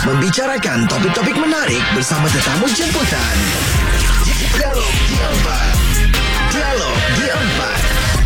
membicarakan topik-topik menarik bersama tetamu jemputan. Dialog Dialog. Dialog Dialog.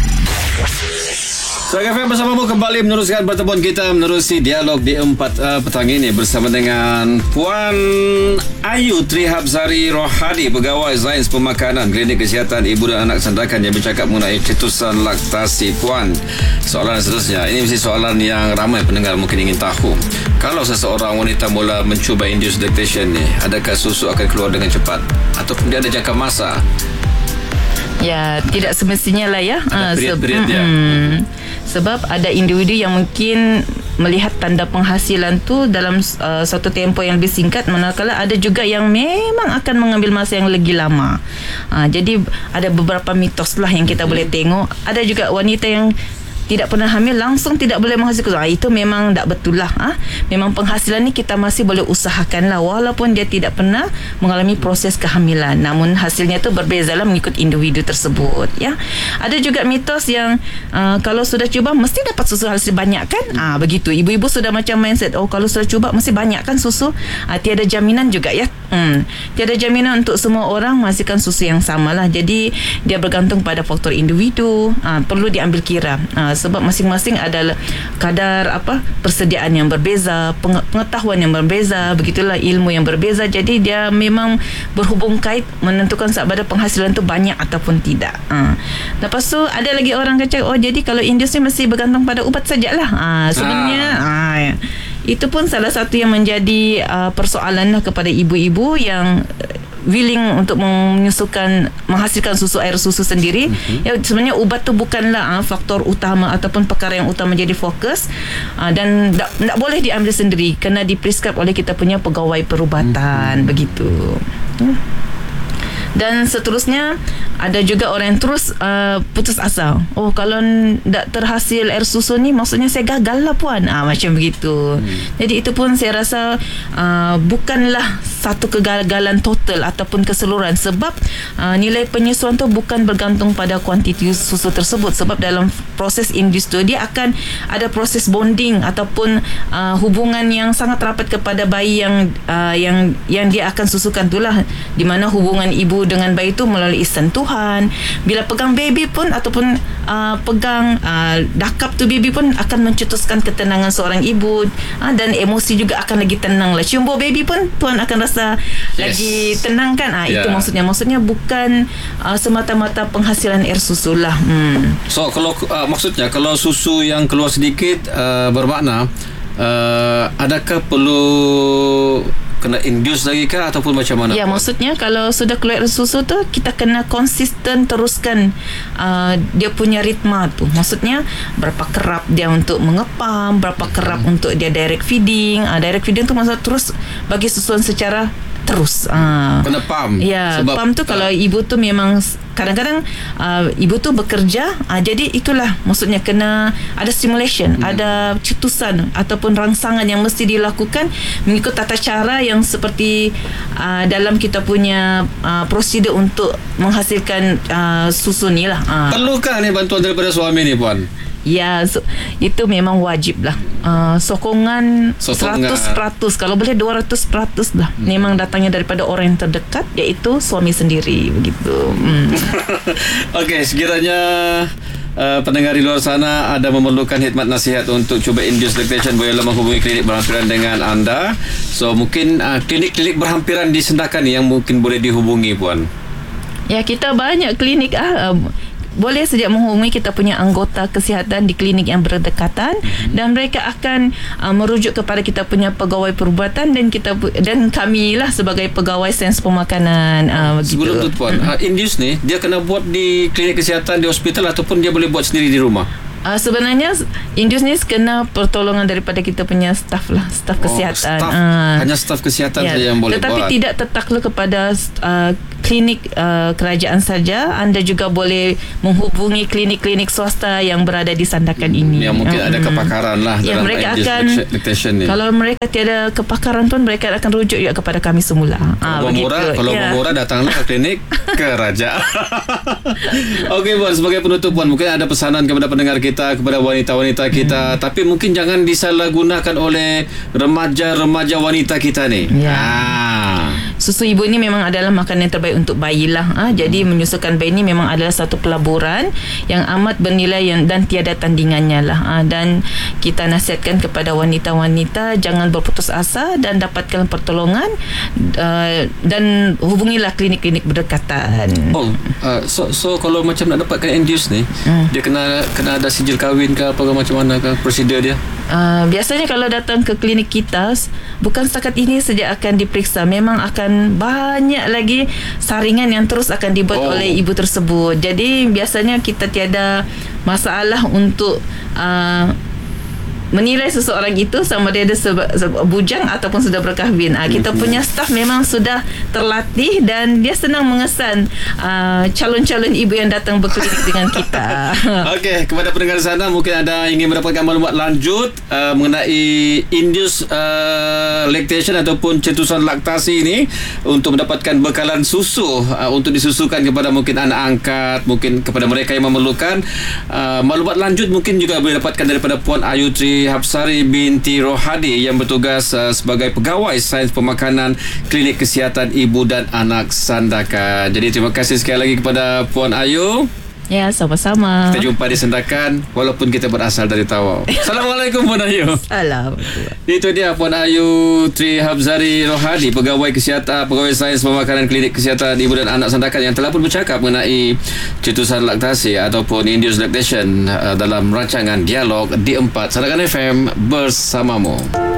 Suara FM bersamamu kembali meneruskan pertemuan kita menerusi dialog di 4 petang ini bersama dengan Puan Ayu Trihabsari Rohadi, Pegawai Sains Pemakanan Klinik Kesihatan Ibu dan Anak Sandakan, yang bercakap mengenai cetusan laktasi. Puan, soalan seterusnya, ini mesti soalan yang ramai pendengar mungkin ingin tahu. Kalau seseorang wanita mula mencuba induced lactation ni, adakah susu akan keluar dengan cepat ataupun dia ada jangka masa? Ya, tidak semestinya lah ya. Period dia. Sebab ada individu yang mungkin melihat tanda penghasilan tu dalam satu tempoh yang lebih singkat, manakala ada juga yang memang akan mengambil masa yang lagi lama. Jadi ada beberapa mitos lah yang kita boleh tengok. Ada juga wanita yang tidak pernah hamil langsung tidak boleh menghasilkan. Itu memang tak betul lah. Memang penghasilan ni kita masih boleh usahakan lah, walaupun dia tidak pernah mengalami proses kehamilan. Namun hasilnya tu berbeza lah mengikut individu tersebut ya. Ada juga mitos yang kalau sudah cuba mesti dapat susu hasil banyak kan. Begitu. Ibu-ibu sudah macam mindset, kalau sudah cuba mesti banyak kan susu. Tiada jaminan juga ya. Tiada jaminan untuk semua orang menghasilkan susu yang sama lah. Jadi dia bergantung pada faktor individu. Perlu diambil kira. Sebab masing-masing ada kadar persediaan yang berbeza, pengetahuan yang berbeza, begitulah ilmu yang berbeza. Jadi dia memang berhubung kait menentukan sama ada penghasilan tu banyak ataupun tidak. Lepas tu ada lagi orang kata, jadi kalau industri mesti bergantung pada ubat sajalah. Sebenarnya itu pun salah satu yang menjadi persoalan lah kepada ibu-ibu yang willing untuk menghasilkan susu air susu sendiri. Ya, sebenarnya ubat tu bukanlah faktor utama ataupun perkara yang utama jadi fokus, dan tak boleh diambil sendiri, kena diprescribe oleh kita punya pegawai perubatan. Begitu. Dan seterusnya ada juga orang yang terus putus asa. Kalau tak terhasil air susu ni, maksudnya saya gagal lah puan. Macam begitu. Jadi itu pun saya rasa bukanlah satu kegagalan total ataupun keseluruhan. Sebab nilai penyesuaian tu bukan bergantung pada kuantiti susu tersebut. Sebab dalam proses industri dia akan ada proses bonding ataupun hubungan yang sangat rapat kepada bayi yang dia akan susukan itulah, di mana hubungan ibu dengan bayi itu melalui sentuhan. Bila pegang baby pun ataupun pegang dakap tu baby pun akan mencetuskan ketenangan seorang ibu, dan emosi juga akan lagi tenang lah. Cium bau baby pun tuan akan rasa lagi tenang kan. Itu maksudnya bukan semata-mata penghasilan air susu lah. So kalau maksudnya kalau susu yang keluar sedikit bermakna adakah perlu kena induce lagi kah ataupun macam mana? Ya, maksudnya kalau sudah keluar susu tu kita kena konsisten teruskan dia punya ritma tu. Maksudnya berapa kerap dia untuk mengepam, berapa kerap untuk dia direct feeding. Direct feeding tu maksud terus bagi susuan secara terus. Kena pump. Ya, pump tu kalau ibu tu memang kadang-kadang ibu tu bekerja, jadi itulah maksudnya kena ada stimulation, ada cetusan ataupun rangsangan yang mesti dilakukan mengikut tata cara yang seperti dalam kita punya prosedur untuk menghasilkan susu ni lah. Perlukah ni bantuan daripada suami ni puan? Ya, itu memang wajib lah. Sokongan 100%, kalau boleh 200% lah. Memang datangnya daripada orang yang terdekat, iaitu suami sendiri. Begitu. Okey, sekiranya pendengar di luar sana ada memerlukan khidmat nasihat untuk cuba induced lactation, bolehlah menghubungi klinik berhampiran dengan anda. So mungkin klinik-klinik berhampiran di Sandakan yang mungkin boleh dihubungi puan. Ya, kita banyak klinik boleh saja menghubungi kita punya anggota kesihatan di klinik yang berdekatan, dan mereka akan merujuk kepada kita punya pegawai perubatan dan kami lah sebagai pegawai sains pemakanan. Sebelum tu puan, induce ni dia kena buat di klinik kesihatan di hospital ataupun dia boleh buat sendiri di rumah? Sebenarnya induce ni kena pertolongan daripada kita punya staf kesihatan. Hanya staf kesihatan saja yang boleh tetapi buat. Tidak tertakluk kepada klinik kerajaan saja, anda juga boleh menghubungi klinik-klinik swasta yang berada di Sandakan ini. Yang mungkin ada kepakaran lah dalam mereka induced akan lactation ni. Kalau mereka tiada kepakaran pun, mereka akan rujuk juga kepada kami semula. Kalau murah datanglah ke klinik kerajaan. Okey Puan, sebagai penutup Puan, mungkin ada pesanan kepada pendengar kita, kepada wanita-wanita kita, tapi mungkin jangan disalahgunakan oleh remaja-remaja wanita kita ni. Susu ibu ni memang adalah makanan yang terbaik untuk bayi lah. Jadi menyusukan bayi ni memang adalah satu pelaburan yang amat bernilai dan tiada tandingannya lah. Dan kita nasihatkan kepada wanita-wanita jangan berputus asa dan dapatkan pertolongan, dan hubungilah klinik-klinik berdekatan. So kalau macam nak dapatkan induce ni, dia kena ada sijil kahwin ke apa ke, macam mana ke prosedur dia? Biasanya kalau datang ke klinik kita, bukan setakat ini saja akan diperiksa, memang akan banyak lagi saringan yang terus akan dibuat oleh ibu tersebut. Jadi biasanya kita tiada masalah untuk menilai seseorang itu sama dia ada bujang ataupun sudah berkahwin. Kita punya staf memang sudah terlatih dan dia senang mengesan calon-calon ibu yang datang berklinik dengan kita. Okey, kepada pendengar di sana, mungkin ada ingin mendapatkan maklumat lanjut mengenai induced lactation ataupun cetusan laktasi ini untuk mendapatkan bekalan susu untuk disusukan kepada mungkin anak angkat, mungkin kepada mereka yang memerlukan maklumat lanjut, mungkin juga boleh dapatkan daripada Puan Ayu Trihapsari binti Rohadi yang bertugas sebagai pegawai sains pemakanan Klinik Kesihatan Ibu dan Anak Sandakan. Jadi terima kasih sekali lagi kepada Puan Ayu. Ya, sama-sama. Kita jumpa di Sandakan walaupun kita berasal dari Tawau. Assalamualaikum Puan Ayu. Salam. Itu dia Puan Ayu Trihapsari Rohadi, pegawai kesihatan, pegawai sains pemakanan Klinik Kesihatan Ibu dan Anak Sandakan, yang telah pun bercakap mengenai cetusan laktasi ataupun induced lactation dalam rancangan Dialog D4 Sandakan FM bersamamu.